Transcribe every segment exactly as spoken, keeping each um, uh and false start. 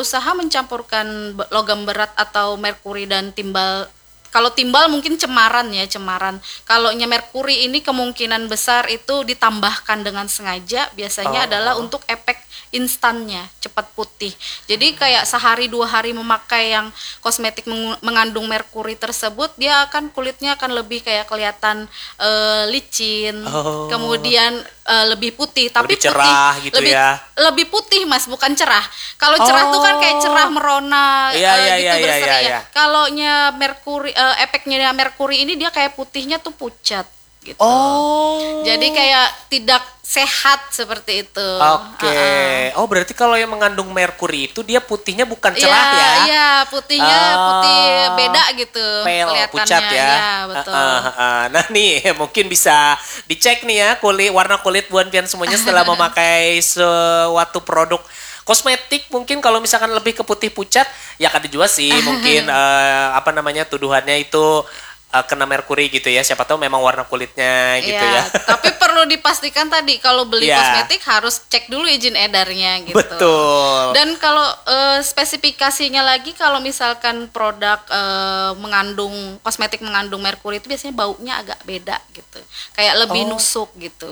berusaha mencampurkan be- logam berat atau merkuri dan timbal. Kalau timbal mungkin cemaran ya, cemaran. Kalau nya merkuri ini kemungkinan besar itu ditambahkan dengan sengaja, biasanya Oh. adalah untuk efek instannya, cepat putih. Jadi kayak sehari dua hari memakai yang kosmetik mengu- mengandung merkuri tersebut, dia akan kulitnya akan lebih kayak kelihatan eh, licin, Oh. kemudian eh, lebih putih, tapi Lebih cerah putih gitu lebih ya. lebih putih Mas, bukan cerah. Kalau cerah tuh kan kayak cerah merona Iya, eh, iya, gitu iya, iya, berseri iya, ya. iya. Kalau nya merkuri eh, efeknya merkuri ini dia kayak putihnya tuh pucat gitu. Oh. Jadi kayak tidak sehat seperti itu. Oke. Uh-uh. Oh, berarti kalau yang mengandung merkuri itu dia putihnya bukan cerah Iya, ya? iya, putihnya Oh. putih beda gitu Pale, kelihatannya. pucat ya. Iya, betul. Ah, ah, ah. Nah nih mungkin bisa dicek nih ya kulit warna kulit buan pian semuanya setelah memakai suatu produk kosmetik. Mungkin kalau misalkan lebih ke putih pucat ya kan juga sih mungkin eh, apa namanya tuduhannya itu eh, kena merkuri gitu ya. Siapa tahu memang warna kulitnya gitu Iya, ya. tapi perlu dipastikan tadi kalau beli Iya. kosmetik harus cek dulu izin edarnya gitu. Betul. Dan kalau eh, spesifikasinya lagi kalau misalkan produk eh, mengandung kosmetik mengandung merkuri itu biasanya baunya agak beda gitu. Kayak lebih Oh. nusuk gitu.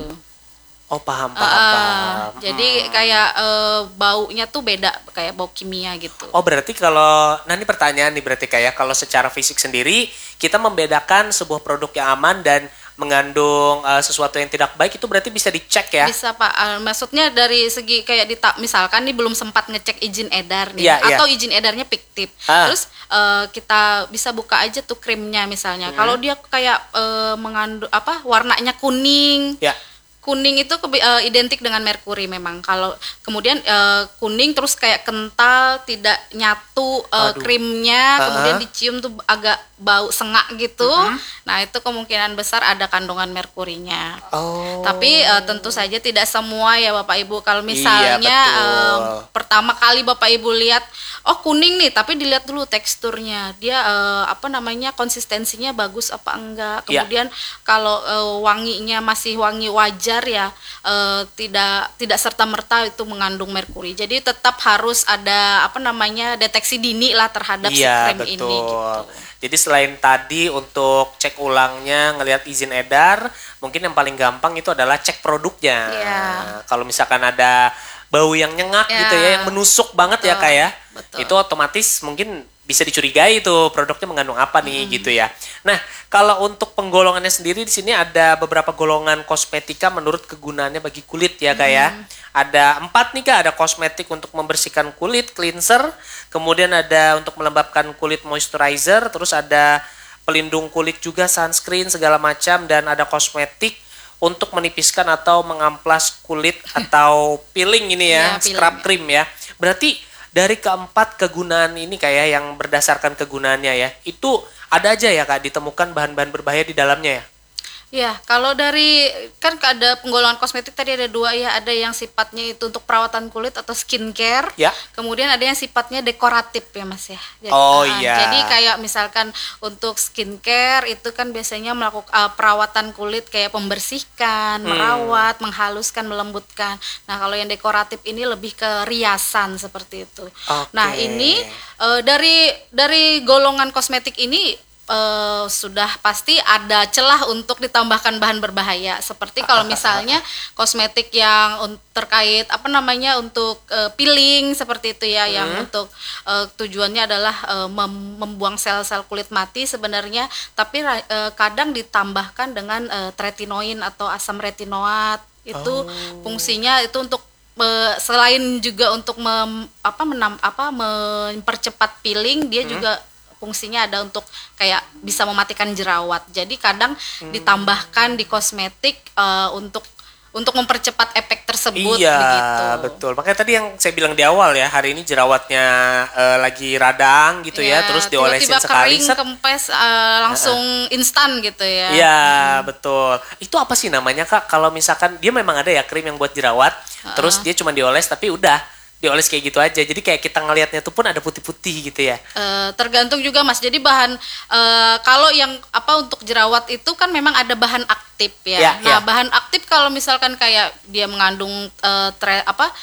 Oh paham paham Ah, paham. jadi Hmm. kayak eh, baunya tuh beda kayak bau kimia gitu. Oh berarti kalau, nah ini pertanyaan nih berarti kayak kalau secara fisik sendiri kita membedakan sebuah produk yang aman dan mengandung uh, sesuatu yang tidak baik itu berarti bisa dicek ya? Bisa Pak, Ah, maksudnya dari segi kayak di misalkan nih belum sempat ngecek izin edar nih, Iya, iya. atau izin edarnya fiktif, Ah. terus eh, kita bisa buka aja tuh krimnya misalnya. Hmm. Kalau dia kayak eh, mengandung apa warnanya kuning, Ya. kuning itu kebe- eh, identik dengan merkuri memang. Kalau kemudian eh, kuning terus kayak kental, tidak nyatu eh, Aduh. krimnya, Ah. kemudian dicium tuh agak bau sengak gitu. Mm-hmm. Nah, itu kemungkinan besar ada kandungan merkurinya. Oh. Tapi eh, tentu saja tidak semua ya Bapak Ibu. Kalau misalnya Iya, betul. em, pertama kali Bapak Ibu lihat, oh kuning nih, tapi dilihat dulu teksturnya. Dia eh, apa namanya konsistensinya bagus apa enggak. Iya. Kemudian kalau eh, wanginya masih wangi wajar ya, eh, tidak tidak serta merta itu mengandung merkuri. Jadi tetap harus ada apa namanya deteksi dini lah terhadap si Iya krim betul. ini gitu. Jadi selain tadi untuk cek ulangnya, ngelihat izin edar, mungkin yang paling gampang itu adalah cek produknya. Iya. Kalau misalkan ada bau yang nyengak Ya. gitu ya, yang menusuk banget ya Betul, Kak ya, betul. itu otomatis mungkin bisa dicurigai tuh produknya mengandung apa nih gitu ya. Nah kalau untuk penggolongannya sendiri di sini ada beberapa golongan kosmetika menurut kegunaannya bagi kulit ya Kak ya. Ada empat nih Kak, ada kosmetik untuk membersihkan kulit, cleanser, kemudian ada untuk melembabkan kulit, moisturizer, terus ada pelindung kulit juga, sunscreen segala macam, dan ada kosmetik untuk menipiskan atau mengamplas kulit atau peeling ini ya, Iya, peeling. scrub cream ya. Berarti dari keempat kegunaan ini kayak yang berdasarkan kegunaannya ya, itu ada aja ya Kak ditemukan bahan-bahan berbahaya di dalamnya ya? Ya, kalau dari kan ada penggolongan kosmetik tadi ada dua ya, ada yang sifatnya itu untuk perawatan kulit atau skincare, Ya. kemudian ada yang sifatnya dekoratif ya Mas ya. Jadi, Oh, ah, iya. Jadi kayak misalkan untuk skincare itu kan biasanya melakukan ah, perawatan kulit kayak membersihkan, Hmm. merawat, menghaluskan, melembutkan. Nah kalau yang dekoratif ini lebih ke riasan seperti itu. Oke. Nah ini eh, dari dari golongan kosmetik ini eh, sudah pasti ada celah untuk ditambahkan bahan berbahaya seperti kalau misalnya kosmetik yang un- terkait apa namanya untuk eh, peeling seperti itu ya, yang untuk eh, tujuannya adalah eh, mem- membuang sel-sel kulit mati sebenarnya, tapi ra- eh, kadang ditambahkan dengan eh, tretinoin atau asam retinoat itu fungsinya itu untuk eh, selain juga untuk mem- apa menam apa mempercepat peeling, dia juga fungsinya ada untuk kayak bisa mematikan jerawat. Jadi kadang ditambahkan di kosmetik eh, untuk untuk mempercepat efek tersebut Iya, begitu. betul. Makanya tadi yang saya bilang di awal ya, hari ini jerawatnya eh, lagi radang gitu ya, terus diolesin tiba-tiba sekali. kering, set. kempes eh, langsung instan gitu ya. Iya, betul. Itu apa sih namanya Kak? Kalau misalkan dia memang ada ya krim yang buat jerawat, terus dia cuma dioles tapi udah dioles kayak gitu aja. Jadi kayak kita ngelihatnya tuh pun ada putih-putih gitu ya. Eh, tergantung juga Mas. Jadi bahan eh, kalau yang apa untuk jerawat itu kan memang ada bahan aktif ya. Ya, nah ya. bahan aktif kalau misalkan kayak dia mengandung eh, tre- apa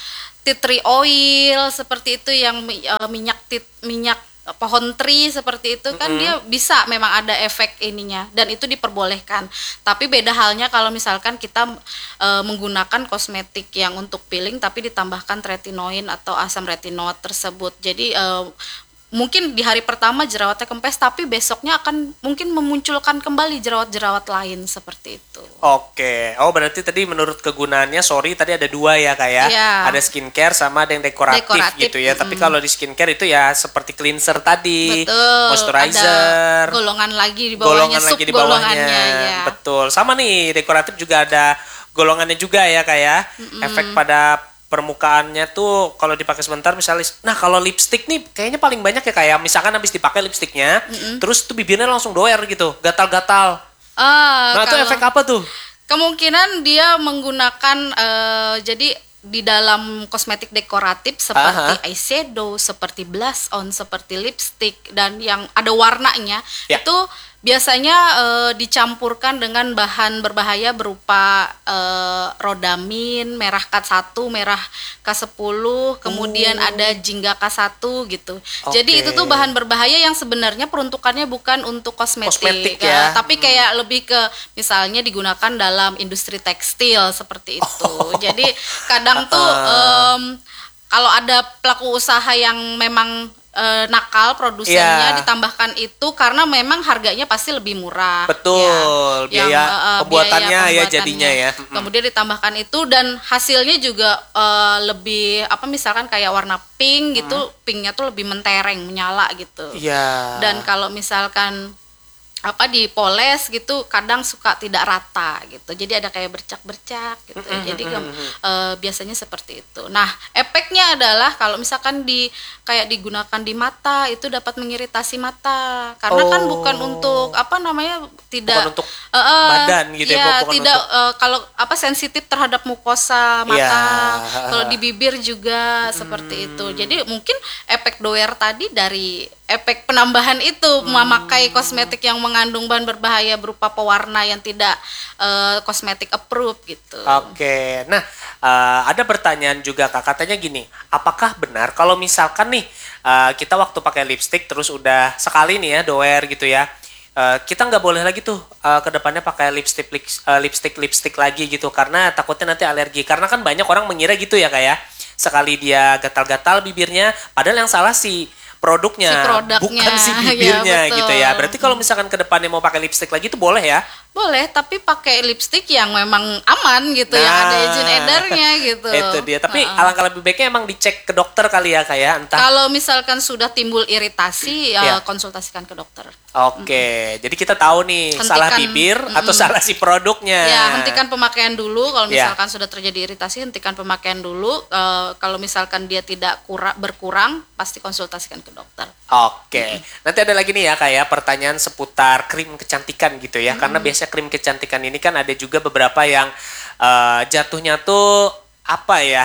tea tree oil seperti itu yang uh, minyak tit, minyak pohon tri seperti itu kan mm-hmm. dia bisa memang ada efek ininya dan itu diperbolehkan. Tapi beda halnya kalau misalkan kita e, menggunakan kosmetik yang untuk peeling tapi ditambahkan retinoin atau asam retinoat tersebut. Jadi e, mungkin di hari pertama jerawatnya kempes tapi besoknya akan mungkin memunculkan kembali jerawat-jerawat lain seperti itu. Oke, oh berarti tadi menurut kegunaannya, sorry tadi ada dua ya Kak ya, ya. Ada skincare sama ada yang dekoratif, dekoratif gitu ya. Mm. Tapi kalau di skincare itu ya seperti cleanser tadi, betul, moisturizer, ada golongan lagi di bawahnya, golongan lagi di bawahnya, ya. Betul. Sama nih dekoratif juga ada golongannya juga ya Kak ya, mm-hmm. efek pada permukaannya tuh kalau dipakai sebentar misalnya, nah kalau lipstick nih kayaknya paling banyak ya kayak misalkan habis dipakai lipstiknya, mm-hmm. terus tuh bibirnya langsung doer gitu, gatal-gatal. Ah, nah itu efek apa tuh? Kemungkinan dia menggunakan uh, jadi di dalam kosmetik dekoratif seperti Aha. eyeshadow, seperti blush on, seperti lipstick dan yang ada warnanya ya. Itu biasanya e, dicampurkan dengan bahan berbahaya berupa e, rodamin, merah K satu, merah K sepuluh, kemudian oh. ada jingga K satu gitu. Okay. Jadi itu tuh bahan berbahaya yang sebenarnya peruntukannya bukan untuk kosmetik, kosmetik ya, ya. tapi kayak hmm. lebih ke misalnya digunakan dalam industri tekstil seperti itu. Oh. Jadi kadang tuh um, kalau ada pelaku usaha yang memang E, nakal produsennya yeah. ditambahkan itu karena memang harganya pasti lebih murah. Betul, ya. biaya yang, uh, pembuatannya biaya ya jadinya ya. Kemudian ditambahkan itu dan hasilnya juga uh, lebih apa misalkan kayak warna pink gitu, hmm. pinknya tuh lebih mentereng, menyala gitu. Iya. Yeah. Dan kalau misalkan apa dipoles gitu kadang suka tidak rata gitu, jadi ada kayak bercak-bercak gitu. Mm-hmm. Jadi e, biasanya seperti itu. Nah efeknya adalah kalau misalkan di kayak digunakan di mata itu dapat mengiritasi mata karena oh. kan bukan untuk apa namanya tidak bukan untuk uh, badan gitu ya, ya bukan tidak untuk... uh, kalau apa sensitif terhadap mukosa mata, yeah. kalau di bibir juga hmm. seperti itu. Jadi mungkin efek doer tadi dari efek penambahan itu hmm. memakai kosmetik yang mengandung bahan berbahaya berupa pewarna yang tidak uh, kosmetik approved gitu. Oke, nah uh, ada pertanyaan juga Kak, katanya gini, apakah benar kalau misalkan nih uh, kita waktu pakai lipstick terus udah sekali nih ya doer gitu ya, uh, kita nggak boleh lagi tuh uh, ke depannya pakai lipstick uh, lipstick lipstick lagi gitu karena takutnya nanti alergi, karena kan banyak orang mengira gitu ya Kak ya, sekali dia gatal-gatal bibirnya padahal yang salah si produknya, si produknya bukan si bibirnya ya, gitu ya. Berarti kalau misalkan ke depannya mau pakai lipstick lagi itu boleh ya? Boleh, tapi pakai lipstick yang memang aman gitu, nah, yang ada izin edarnya gitu. Itu dia. Tapi uh-uh. alangkah lebih baiknya emang dicek ke dokter kali ya kayak entah. Kalau misalkan sudah timbul iritasi, ya, ya konsultasikan ke dokter. Oke, mm-hmm. jadi kita tahu nih hentikan, salah bibir mm-hmm. atau salah si produknya. Ya, hentikan pemakaian dulu. Kalau misalkan ya. sudah terjadi iritasi, hentikan pemakaian dulu. Uh, kalau misalkan dia tidak kurang berkurang, pasti konsultasikan ke dokter. Oke, mm-hmm. nanti ada lagi nih ya kayak pertanyaan seputar krim kecantikan gitu ya, mm-hmm. karena biasanya krim kecantikan ini kan ada juga beberapa yang uh, jatuhnya tuh apa ya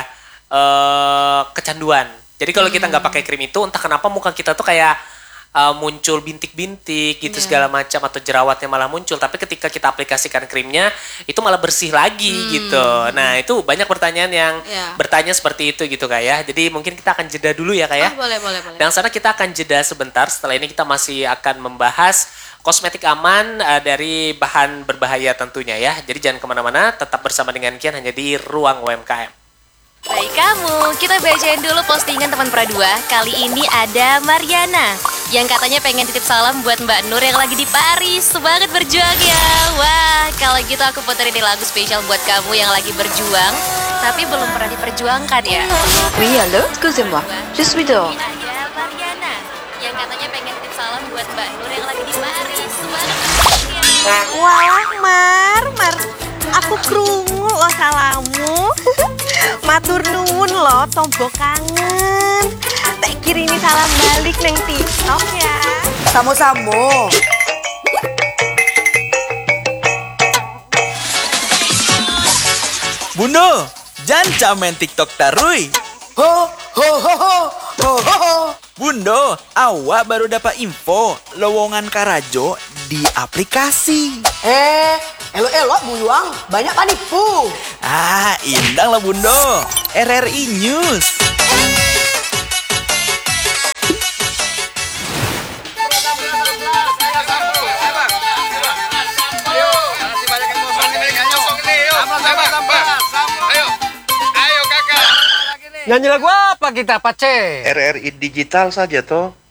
uh, kecanduan. Jadi kalau hmm. kita nggak pakai krim itu, entah kenapa muka kita tuh kayak uh, muncul bintik-bintik gitu yeah. segala macam atau jerawatnya malah muncul. Tapi ketika kita aplikasikan krimnya itu malah bersih lagi hmm. gitu. Nah itu banyak pertanyaan yang yeah. bertanya seperti itu gitu Kak ya. Jadi mungkin kita akan jeda dulu ya Kak ya. Oh, boleh boleh boleh. Dan sana kita akan jeda sebentar. Setelah ini kita masih akan membahas kosmetik aman uh, dari bahan berbahaya tentunya ya. Jadi jangan kemana-mana, tetap bersama dengan Kian hanya di Ruang U M K M. Baik kamu, kita bacain dulu postingan teman Pradua. Kali ini ada Mariana yang katanya pengen titip salam buat Mbak Nur yang lagi di Paris. Semangat berjuang ya. Wah, kalau gitu aku puterin lagu spesial buat kamu yang lagi berjuang tapi belum pernah diperjuangkan ya. Oui, allô, excusez-moi, je suis dehors. Ada Mariana yang katanya pengen titip salam buat Mbak Nur yang lagi di Paris. Semangat berjuang ya. Wah, Mar, Mar, aku krungu lo salamu. Matur nuwun lo, tombok kangen. Tak kirimi salam balik neng TikTok ya. Samo-samo. Bundo, jangan main TikTok tarui. Ho ho ho ho ho ho ho. Bundo, awak baru dapat info lowongan Karajo di aplikasi. Eh, elo-elo Bu Yuang, banyak penipu. Ah, indang lah Bundo. R R I News. Nyanyi lagu apa kita, Pace? R R I digital saja toh.